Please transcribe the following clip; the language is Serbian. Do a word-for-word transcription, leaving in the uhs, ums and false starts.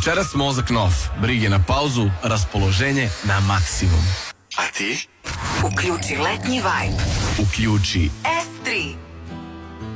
Večeras mozak nov, brige na pauzu, raspoloženje na maksimum. A ti? Uključi letnji vibe. Uključi S tri.